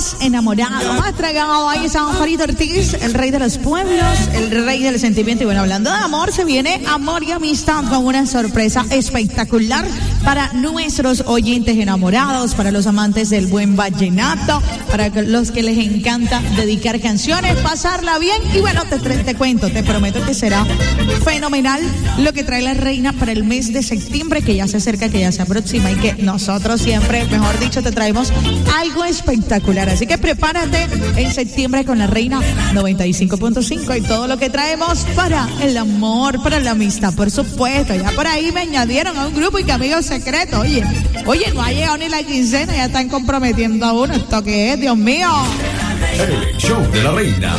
más enamorado, más tragado. Ahí está Farid Ortiz, el rey de los pueblos, el rey del sentimiento. Y bueno, hablando de amor, se viene Amor y Amistad con una sorpresa espectacular para nuestros oyentes enamorados, para los amantes del buen vallenato, para los que les encanta dedicar canciones, pasarla bien. Y bueno, te cuento, te prometo que será fenomenal lo que trae la reina para el mes de septiembre, que ya se acerca, que ya se aproxima, y que nosotros siempre, mejor dicho, te traemos algo espectacular. Así que prepárate en septiembre con la reina 95.5 y todo lo que traemos para el amor, para la amistad, por supuesto. Ya por ahí me añadieron a un grupo y que amigos secretos. Oye, no ha llegado ni la quincena, ya están comprometiendo a uno. ¿Esto qué es, Dios mío? El show de la reina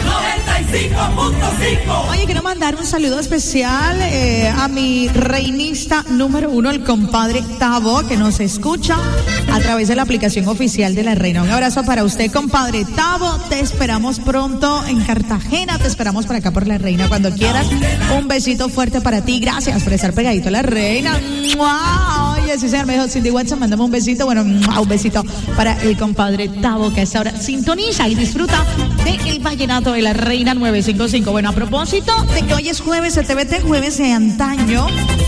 95.5. Oye, quiero mandar un saludo especial a mi reinista número 1, el compadre Tavo, que nos escucha a través de la aplicación oficial de la reina. Un abrazo para usted, compadre Tavo. Te esperamos pronto en Cartagena. Te esperamos por acá por la reina cuando quieras. Un besito fuerte para ti. Gracias por estar pegadito a la reina. ¡Wow! Oye, sí, señor, me dijo Cindy Watson, mándame un besito. Bueno, un besito para el compadre Tavo, que a esta hora sintoniza y disfruta del vallenato de la reina 955. Bueno, a propósito de que hoy es jueves de TVT, jueves de antaño,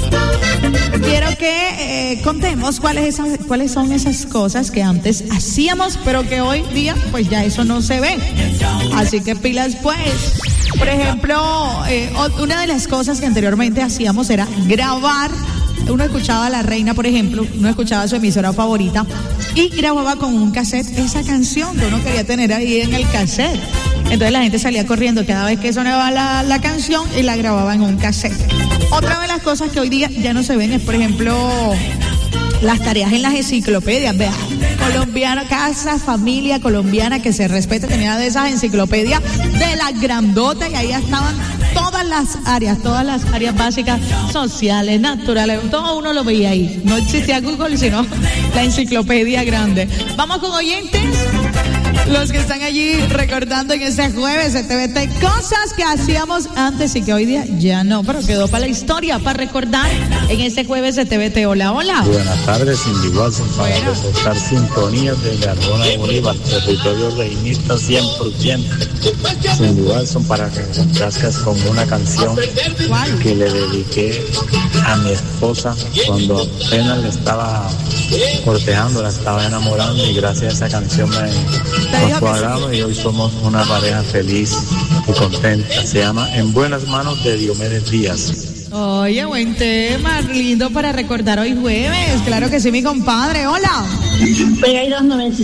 quiero que contemos cuáles son esas cosas que antes hacíamos, pero que hoy día pues ya eso no se ve. Así que pilas pues. Por ejemplo, una de las cosas que anteriormente hacíamos era grabar. Uno escuchaba a la reina, por ejemplo, uno escuchaba su emisora favorita y grababa con un cassette esa canción que uno quería tener ahí en el cassette. Entonces la gente salía corriendo cada vez que sonaba la canción y la grababa en un cassette. Otra de las cosas que hoy día ya no se ven es, por ejemplo, las tareas en las enciclopedias. Vea, colombiana, casa, familia colombiana que se respete, tenía de esas enciclopedias de las grandotas y ahí estaban todas las áreas básicas, sociales, naturales, todo uno lo veía ahí. No existía Google, sino la enciclopedia grande. Vamos con oyentes, los que están allí recordando en este jueves de TVT, cosas que hacíamos antes y que hoy día ya no, pero quedó para la historia, para recordar en este jueves de TVT. Hola. Buenas tardes, Cindy Watson, para reportar sintonías de Arbona de Bolívar, territorio reinista 100%. Cindy Watson, para que me complazcas con una canción que le dediqué a mi esposa cuando apenas le estaba cortejando, la estaba enamorando, y gracias a esa canción nos cuadramos y hoy somos una pareja feliz y contenta. Se llama En buenas manos, de Diomedes Díaz. Oye, buen tema, lindo para recordar hoy jueves. Claro que sí, mi compadre. Hola. Pegaitos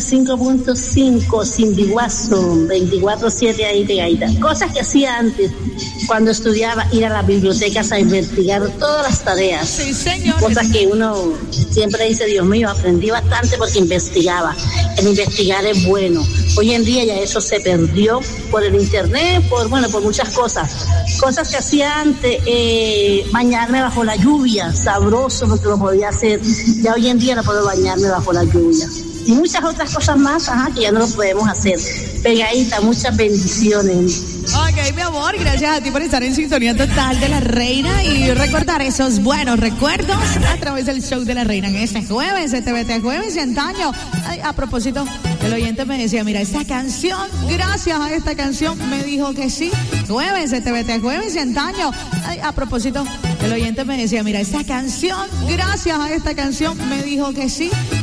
95.5, Cindy Watson, 24/7 ahí pegadita. Cosas que hacía antes, cuando estudiaba, ir a las bibliotecas a investigar todas las tareas. Sí, señor. Cosas que uno siempre dice, Dios mío, aprendí bastante porque investigaba. El investigar es bueno. Hoy en día ya eso se perdió por el internet, por muchas cosas. Cosas que hacía antes, bañarme bajo la lluvia, sabroso porque lo podía hacer. Ya hoy en día no puedo bañarme bajo la lluvia. Y muchas otras cosas más, que ya no lo podemos hacer. Pegadita, muchas bendiciones. Ok, mi amor, gracias a ti por estar en sintonía total de la reina y recordar esos buenos recuerdos a través del show de la reina en este jueves, TVT jueves de antaño. Ay, a propósito, el oyente me decía, mira, esta canción, gracias a esta canción, me dijo que sí. Jueves de TVT jueves de antaño. Ay, a propósito, el oyente me decía, mira, esta canción, gracias a esta canción, me dijo que sí.